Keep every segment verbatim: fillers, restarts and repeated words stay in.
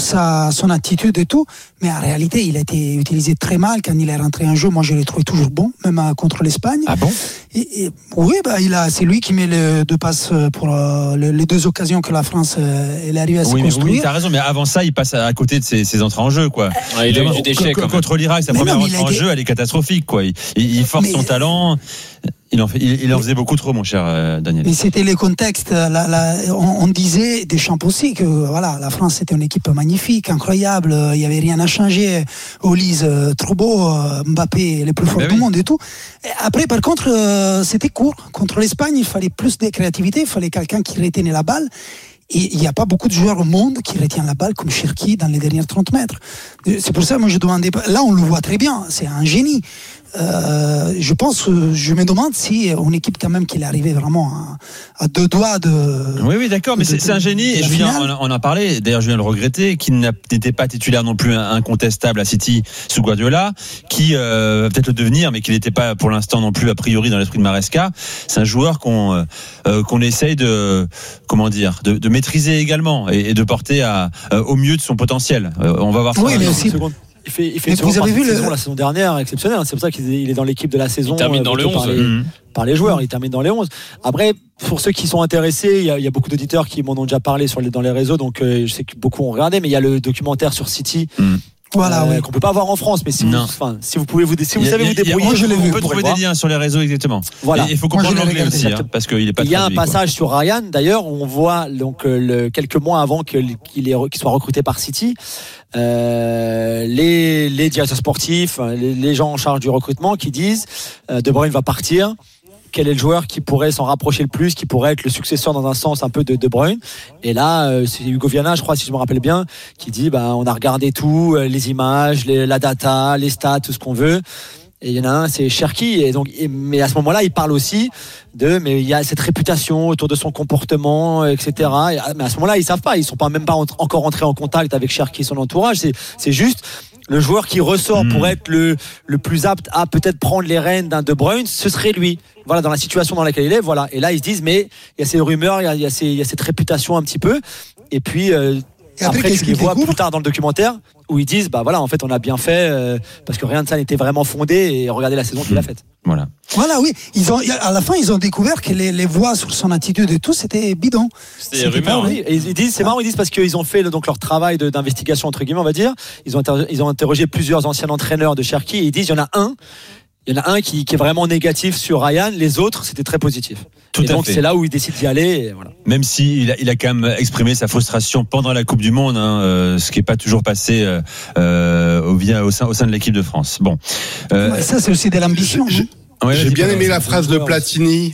sa, son attitude et tout, mais en réalité, il a été utilisé très mal quand il est rentré en jeu. Moi, je l'ai trouvé toujours bon, même contre l'Espagne. Ah bon? et, et, Oui, bah, il a, c'est lui qui met les deux passes pour euh, les, les deux occasions que la France euh, elle est arrivée à se oui, construire. Oui, t'as raison, mais avant ça, il passe à côté de ses, ses entrées en jeu, quoi. Ouais, il a eu du déchet, co- contre l'Irak, sa mais première non, entrée en été... jeu, elle est catastrophique, quoi. Il, il force mais... son talent. Il en, fait, il, il en faisait beaucoup trop, mon cher euh, Daniel. Et c'était les contextes. La, la, on, on disait Deschamps aussi que voilà, la France était une équipe magnifique, incroyable. Il n'y avait rien à changer. Olise, trop beau. Mbappé, les plus forts ben du oui. monde et tout. Et après, par contre, euh, c'était court. Contre l'Espagne, il fallait plus de créativité. Il fallait quelqu'un qui retenait la balle. Et il n'y a pas beaucoup de joueurs au monde qui retiennent la balle comme Cherki dans les dernières trente mètres. C'est pour ça que moi je demandais. Là, on le voit très bien. C'est un génie. Euh, je pense, je me demande si une équipe quand même qu'il est arrivé vraiment à, à deux doigts de. Oui, oui, d'accord, mais de, c'est, c'est un génie. Et Julien, on, on a parlé. D'ailleurs, Julien le regrettait, qu'il n'était pas titulaire non plus incontestable à City sous Guardiola, qui euh, va peut-être le devenir, mais qui n'était pas pour l'instant non plus a priori dans l'esprit de Maresca. C'est un joueur qu'on euh, qu'on essaye de comment dire, de, de maîtriser également et, et de porter à, euh, au mieux de son potentiel. Euh, on va voir ça. Oui, mais aussi. Il fait, il fait une vous avez vu le... saison, la saison dernière exceptionnelle. C'est pour ça qu'il est dans l'équipe de la saison. Il termine dans le onze. Par les, mmh. par les joueurs, il termine dans les onze. Après, pour ceux qui sont intéressés, il y a, il y a beaucoup d'auditeurs qui m'en ont déjà parlé sur les, dans les réseaux, donc euh, je sais que beaucoup ont regardé, mais il y a le documentaire sur City. Mmh. Voilà, euh, oui. Qu'on peut pas voir en France, mais si vous, enfin, si vous pouvez vous, si vous savez vous débrouiller, moi je l'ai vu. On peut trouver des liens sur les réseaux exactement. Voilà. Il faut comprendre l'anglais aussi, hein, parce qu'il est pas. Il y a un passage sur Ryan. D'ailleurs, on voit donc le, quelques mois avant qu'il, qu'il, est, qu'il soit recruté par City, euh, les, les directeurs sportifs, les, les gens en charge du recrutement qui disent euh, De Bruyne va partir. Quel est le joueur qui pourrait s'en rapprocher le plus, qui pourrait être le successeur dans un sens un peu de De Bruyne. Et là, euh, c'est Hugo Viana, je crois, si je me rappelle bien, qui dit bah, on a regardé tout, euh, les images, les, la data, les stats, tout ce qu'on veut. Et il y en a un, c'est Cherki. Et donc, et, mais à ce moment-là, il parle aussi de, mais il y a cette réputation autour de son comportement, et cetera. Et, mais à ce moment-là, ils savent pas, ils sont pas même pas entre, encore entrés en contact avec Cherki et son entourage. C'est, c'est juste le joueur qui ressort mmh. pour être le, le plus apte à peut-être prendre les rênes d'un De Bruyne, ce serait lui. Voilà, dans la situation dans laquelle il est, voilà. Et là, ils se disent, mais il y a ces rumeurs, il y a, il y a, ces, il y a cette réputation un petit peu. Et puis, euh, et après, après tu les vois plus tard dans le documentaire où ils disent, bah voilà, en fait, on a bien fait euh, parce que rien de ça n'était vraiment fondé et regardez la saison qu'il a faite. Voilà. Voilà, oui. Ils ont, à la fin, ils ont découvert que les, les voix sur son attitude et tout, c'était bidon. C'était, c'était rumeurs. Oui. Et ils disent, c'est marrant, ils disent parce qu'ils ont fait donc leur travail de, d'investigation entre guillemets, on va dire. Ils ont, inter- ils ont interrogé plusieurs anciens entraîneurs de Cherki et ils disent, il y en a un. Il y en a un qui, qui est vraiment négatif sur Ryan, les autres c'était très positif. Tout et à donc fait. C'est là où il décide d'y aller. Et voilà. Même si il a, il a quand même exprimé sa frustration pendant la Coupe du Monde, hein, euh, ce qui n'est pas toujours passé euh, euh, au, au, sein, au sein de l'équipe de France. Bon, euh, ouais, ça c'est aussi de l'ambition. J'ai, ouais, j'ai bien aimé la phrase de Platini.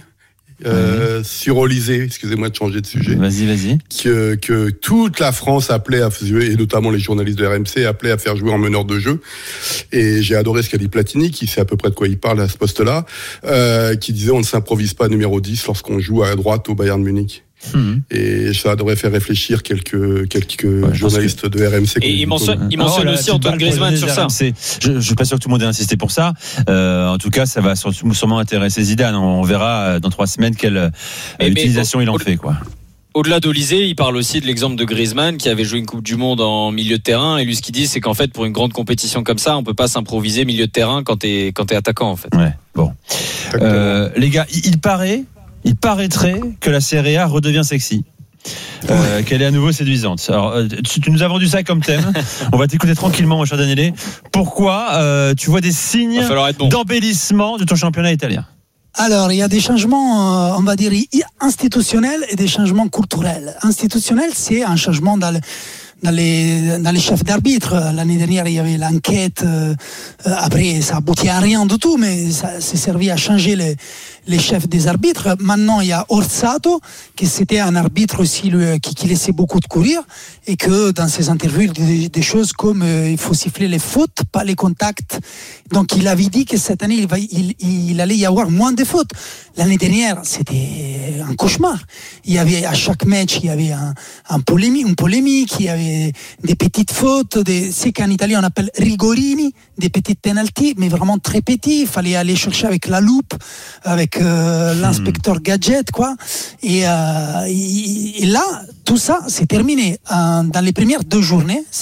Euh, mmh. sur Olysée, excusez-moi de changer de sujet. Vas-y, vas-y. Que, que toute la France appelait à jouer, et notamment les journalistes de R M C appelaient à faire jouer en meneur de jeu. Et j'ai adoré ce qu'a dit Platini, qui sait à peu près de quoi il parle à ce poste-là, euh, qui disait on ne s'improvise pas numéro dix lorsqu'on joue à droite au Bayern Munich. Mmh. Et ça devrait faire réfléchir quelques quelques ouais, journalistes que... de R M C. Et il mentionne, il mentionne aussi Antoine Griezmann sur ça. Je ne suis pas sûr que tout le monde ait insisté pour ça. Euh, en tout cas, ça va sûrement intéresser Zidane. On verra dans trois semaines quelle mais, utilisation mais, il en au, fait, quoi. Au-delà d'Olysée, il parle aussi de l'exemple de Griezmann qui avait joué une Coupe du Monde en milieu de terrain. Et lui, ce qu'il dit, c'est qu'en fait, pour une grande compétition comme ça, on peut pas s'improviser milieu de terrain quand t'es quand t'es attaquant, en fait. Ouais. Bon, euh, les gars, il, il paraît. Il paraîtrait que la Serie A redevient sexy. Euh, qu'elle est à nouveau séduisante. Alors, tu, tu nous as vendu ça comme thème. On va t'écouter tranquillement, mon cher Daniele. Pourquoi euh, tu vois des signes bon. d'embellissement de ton championnat italien? Alors, il y a des changements, euh, on va dire, institutionnels et des changements culturels. Institutionnels, c'est un changement dans le Dans les, dans les chefs d'arbitre. L'année dernière, il y avait l'enquête. Euh, après, ça aboutit à rien du tout, mais ça s'est servi à changer les, les chefs des arbitres. Maintenant, il y a Orsato, qui c'était un arbitre aussi lui, qui, qui laissait beaucoup de courir, et que dans ses interviews, il disait des choses comme euh, il faut siffler les fautes, pas les contacts. Donc, il avait dit que cette année, il, va, il, il allait y avoir moins de fautes. L'année dernière, c'était un cauchemar. Il y avait à chaque match, il y avait un, un polémique, une polémique, il y avait des petites fautes, des, c'est qu'en Italie on appelle rigorini, des petites penalties, mais vraiment très petits. Il fallait aller chercher avec la loupe, avec euh, l'inspecteur gadget, quoi. Et, euh, et, et là, tout ça, c'est terminé. Euh, dans les premières deux journées,